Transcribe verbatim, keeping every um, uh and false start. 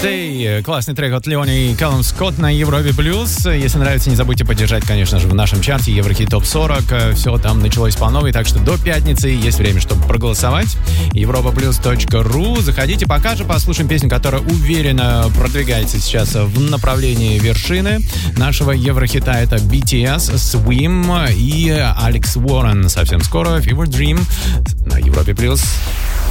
Stay. Классный трек от Леони и Калум Скотт на Европе Плюс. Если нравится, не забудьте поддержать, конечно же, в нашем чарте Еврохит Топ сорок. Все там началось по новой, так что до пятницы есть время, чтобы проголосовать. европа плюс точка ру. Заходите, пока же послушаем песню, которая уверенно продвигается сейчас в направлении вершины нашего Еврохита. Это би ти эс, Swim и Алекс Уоррен. Совсем скоро Fever Dream на Европе Плюс.